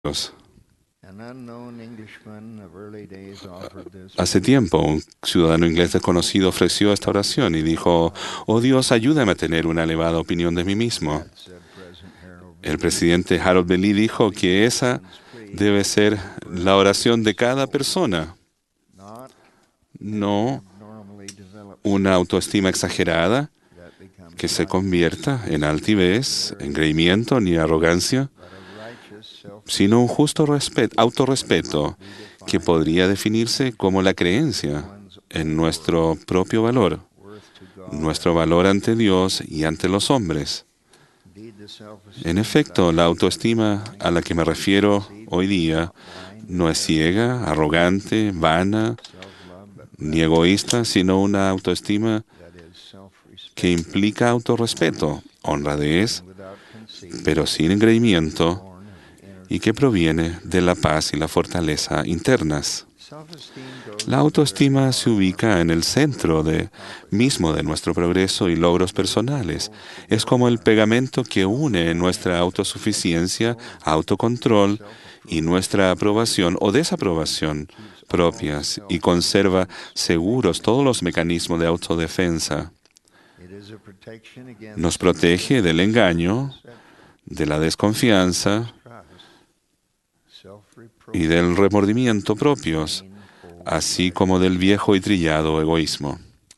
Hace tiempo, un ciudadano inglés desconocido ofreció esta oración y dijo: "Oh Dios, ayúdame a tener una elevada opinión de mí mismo". El presidente Harold B. Lee dijo que esa debe ser la oración de cada persona, no una autoestima exagerada que se convierta en altivez, engreimiento ni arrogancia, sino un justo autorrespeto que podría definirse como la creencia en nuestro propio valor, nuestro valor ante Dios y ante los hombres. En efecto, la autoestima a la que me refiero hoy día no es ciega, arrogante, vana ni egoísta, sino una autoestima que implica autorrespeto, honradez, pero sin engreimiento, y que proviene de la paz y la fortaleza internas. La autoestima se ubica en el centro mismo de nuestro progreso y logros personales. Es como el pegamento que une nuestra autosuficiencia, autocontrol y nuestra aprobación o desaprobación propias y conserva seguros todos los mecanismos de autodefensa. Nos protege del engaño, de la desconfianza y del remordimiento propios, así como del viejo y trillado egoísmo.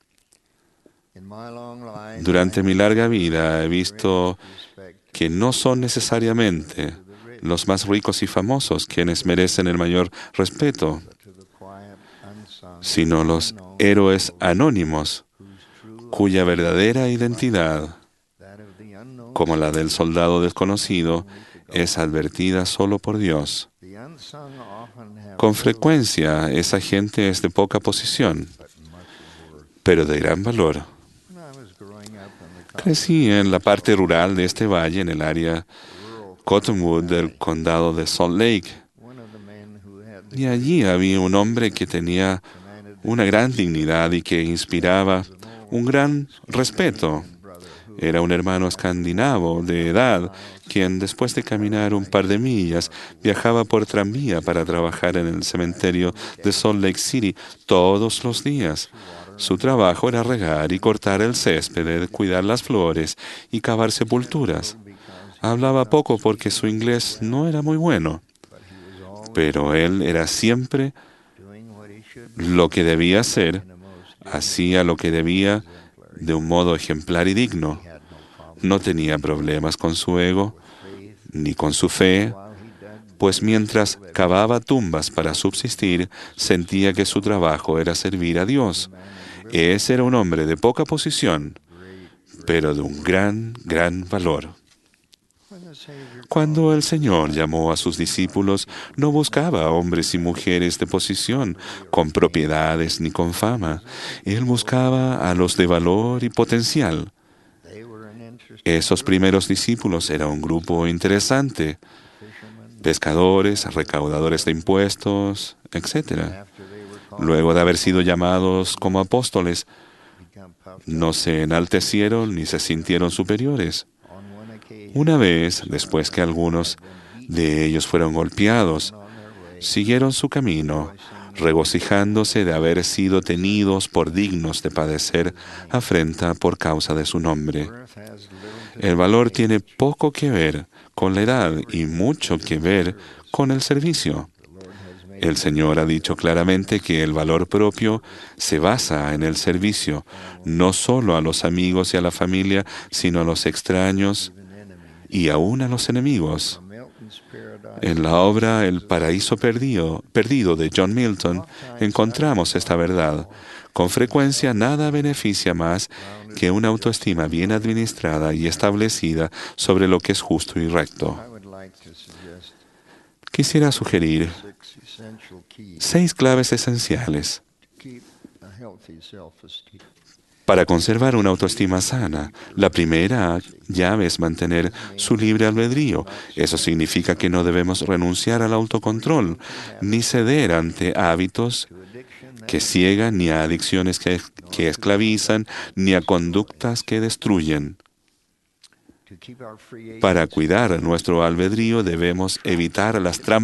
Durante mi larga vida he visto que no son necesariamente los más ricos y famosos quienes merecen el mayor respeto, sino los héroes anónimos, cuya verdadera identidad, como la del soldado desconocido, es advertida solo por Dios. Con frecuencia, esa gente es de poca posición, pero de gran valor. Crecí en la parte rural de este valle, en el área Cottonwood del condado de Salt Lake. Y allí había un hombre que tenía una gran dignidad y que inspiraba un gran respeto. Era un hermano escandinavo de edad, quien después de caminar un par de millas viajaba por tranvía para trabajar en el cementerio de Salt Lake City todos los días. Su trabajo era regar y cortar el césped, cuidar las flores y cavar sepulturas. Hablaba poco porque su inglés no era muy bueno, pero él era siempre lo que debía hacer, hacía lo que debía de un modo ejemplar y digno. No tenía problemas con su ego ni con su fe, pues mientras cavaba tumbas para subsistir, sentía que su trabajo era servir a Dios. Ese era un hombre de poca posición, pero de un gran, gran valor. Cuando el Señor llamó a sus discípulos, no buscaba a hombres y mujeres de posición, con propiedades ni con fama. Él buscaba a los de valor y potencial. Esos primeros discípulos eran un grupo interesante: pescadores, recaudadores de impuestos, etc. Luego de haber sido llamados como apóstoles, no se enaltecieron ni se sintieron superiores. Una vez, después que algunos de ellos fueron golpeados, siguieron su camino, regocijándose de haber sido tenidos por dignos de padecer afrenta por causa de su nombre. El valor tiene poco que ver con la edad y mucho que ver con el servicio. El Señor ha dicho claramente que el valor propio se basa en el servicio, no solo a los amigos y a la familia, sino a los extraños y aún a los enemigos. En la obra El paraíso perdido de John Milton encontramos esta verdad. Con frecuencia nada beneficia más que una autoestima bien administrada y establecida sobre lo que es justo y recto. Quisiera sugerir 6 claves esenciales para conservar una autoestima sana. La primera llave es mantener su libre albedrío. Eso significa que no debemos renunciar al autocontrol, ni ceder ante hábitos que ciegan, ni a adicciones que esclavizan, ni a conductas que destruyen. Para cuidar nuestro albedrío debemos evitar las trampas